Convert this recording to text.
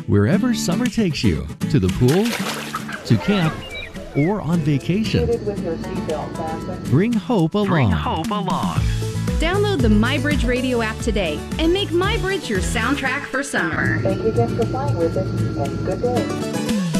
wherever summer takes you, to the pool, to camp, or on vacation. With your seatbelt fastened. Bring hope along. Bring hope along. Download the MyBridge Radio app today and make MyBridge your soundtrack for summer. Thank you again for flying with us, and good day.